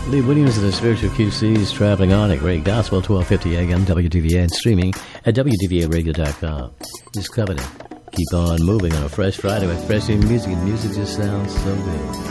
Lee Williams of the Spiritual QC's Traveling On, a great gospel, 1250 AM, WDVA, and streaming at WDVAradio.com. Just covered it. Keep on moving on a fresh Friday with fresh new music, and music just sounds so good.